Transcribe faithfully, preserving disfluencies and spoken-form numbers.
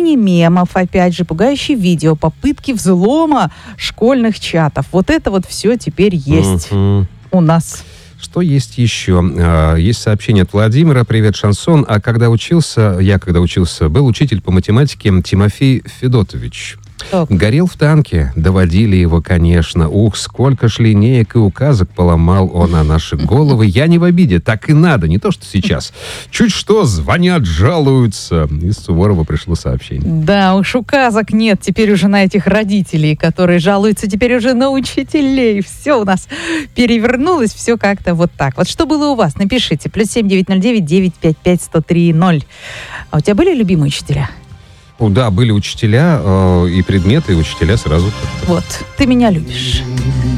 распространение мемов, опять же, пугающие видео, попытки взлома школьных чатов. Вот это вот все теперь есть Mm-hmm. у нас. Что есть еще? Есть сообщение от Владимира. Привет, Шансон. А когда учился, я когда учился, был учитель по математике Тимофей Федотович. Так. Горел в танке, доводили его, конечно. Ух, сколько ж линеек и указок поломал он на наши головы. Я не в обиде, так и надо, не то что сейчас. Чуть что, звонят, жалуются. Из Суворова пришло сообщение. Да, уж указок нет теперь уже на этих родителей, которые жалуются теперь уже на учителей. Все у нас перевернулось, все как-то вот так. Вот что было у вас? Напишите. Плюс семь девять ноль девять девять пять пять сто три ноль. А у тебя были любимые учителя? Да, были учителя, э, и предметы, и учителя сразу. Вот, ты меня любишь.